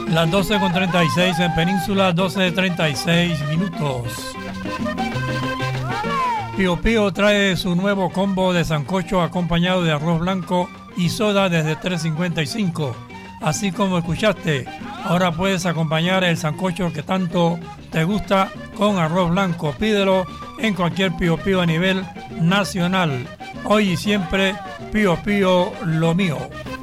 Las 12:36 en Península, 12:36 minutos. Pío Pío trae su nuevo combo de sancocho acompañado de arroz blanco y soda desde $3.55. Así como escuchaste, ahora puedes acompañar el sancocho que tanto te gusta con arroz blanco. Pídelo en cualquier Pío Pío a nivel nacional. Hoy y siempre, Pío Pío lo mío.